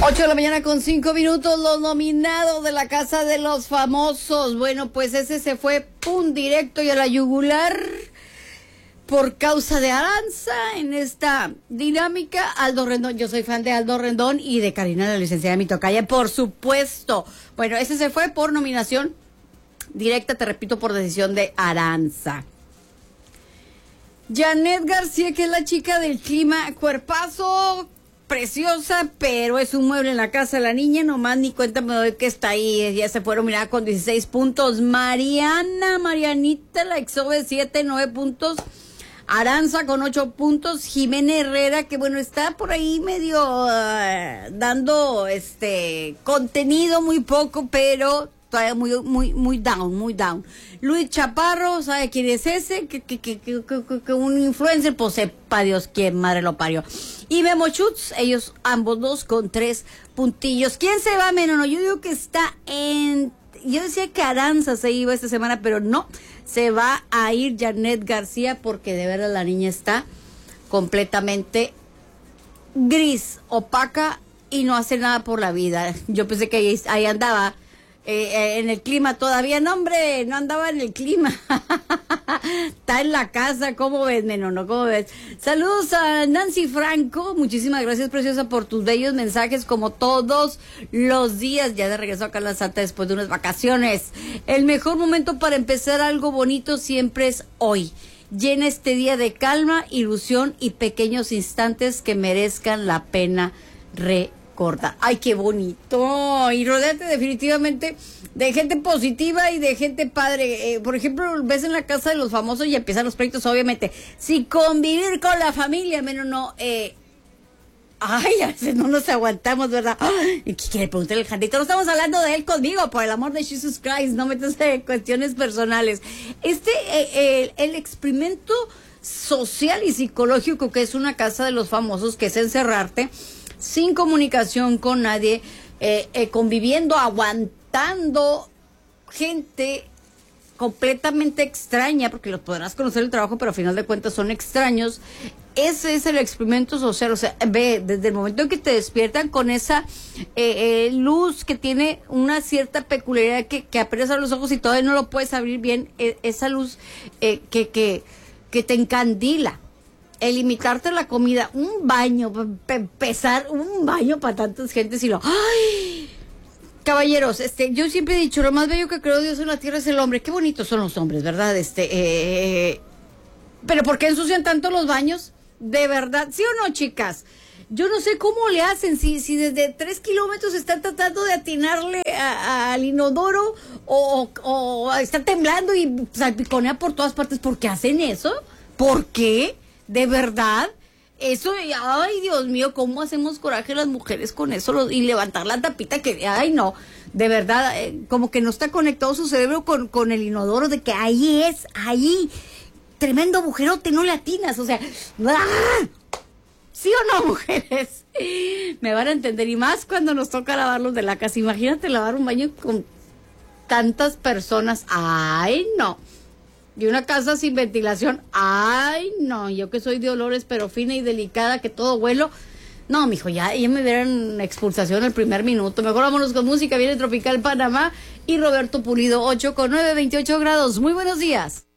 8 de la mañana con 5 minutos, los nominados de la Casa de los Famosos. Bueno, pues ese se fue pum directo y a la yugular por causa de Aranza en esta dinámica. Aldo Rendón, yo soy fan de Aldo Rendón y de Karina, la licenciada mi tocaya, por supuesto. Bueno, ese se fue por nominación directa, te repito, por decisión de Aranza. Janet García, que es la chica del clima, cuerpazo, preciosa, pero es un mueble en la casa de la niña, nomás ni cuenta me doy que está ahí, ya se fueron, mira, con 16 puntos. Marianita, la exobe 7, 9 puntos. Aranza con 8 puntos. Jimena Herrera, que bueno, está por ahí medio dando contenido muy poco, pero todavía muy down. Luis Chaparro, ¿sabe quién es ese? Que un influencer, pues sepa Dios quién madre lo parió. Y Memo Schutz, ellos ambos dos con 3 puntillos. ¿Quién se va menos? No, yo digo que está en... Yo decía que Aranza se iba esta semana, pero no, se va a ir Janet García porque de verdad la niña está completamente gris, opaca y no hace nada por la vida. Yo pensé que ahí andaba en el clima todavía. No, hombre, no andaba en el clima. Está en la casa. ¿Cómo ves, Neno? ¿No? ¿Cómo ves? Saludos a Nancy Franco. Muchísimas gracias, preciosa, por tus bellos mensajes como todos los días. Ya de regreso acá a la Santa después de unas vacaciones. El mejor momento para empezar algo bonito siempre es hoy. Llena este día de calma, ilusión y pequeños instantes que merezcan la pena recordar. Ay, qué bonito. Y rodeate definitivamente de gente positiva y de gente padre. Por ejemplo, ves en la Casa de los Famosos y empiezan los proyectos, obviamente. Si convivir con la familia, menos no. Ay, a veces no nos aguantamos, ¿verdad? ¿Y qué quiere preguntarle al Jandito? No estamos hablando de él conmigo, por el amor de Jesus Christ. No metas en cuestiones personales. El experimento social y psicológico que es una Casa de los Famosos, que es encerrarte sin comunicación con nadie, conviviendo, aguantando gente completamente extraña, porque los podrás conocer el trabajo, pero al final de cuentas son extraños. Ese es el experimento social. O sea, ve, desde el momento en que te despiertan con esa luz que tiene una cierta peculiaridad, que apenas abres los ojos y todavía no lo puedes abrir bien, esa luz que te encandila. El imitarte la comida, un baño, pesar un baño para tantas gentes y lo... ¡Ay! Caballeros, yo siempre he dicho, lo más bello que creó Dios en la tierra es el hombre. Qué bonitos son los hombres, ¿verdad? Pero ¿por qué ensucian tanto los baños? De verdad, ¿sí o no, chicas? Yo no sé cómo le hacen, si desde 3 kilómetros están tratando de atinarle al inodoro o está temblando y salpiconea por todas partes. ¿Por qué hacen eso? ¿Por qué? ¿De verdad? Eso, ay, Dios mío, ¿cómo hacemos coraje las mujeres con eso? Y levantar la tapita que, ay, no, de verdad, como que no está conectado su cerebro con el inodoro, de que ahí es, ahí, tremendo agujerote, no le atinas, o sea, ¡ah! ¿Sí o no, mujeres? Me van a entender, y más cuando nos toca lavarlos de la casa. Imagínate lavar un baño con tantas personas, ay, no. Y una casa sin ventilación, ay, no, yo que soy de olores, pero fina y delicada, que todo huelo. No, mijo, ya me dieron expulsación el primer minuto. Mejor vámonos con música, viene Tropical Panamá y Roberto Pulido, 8 con 9, 28 grados. Muy buenos días.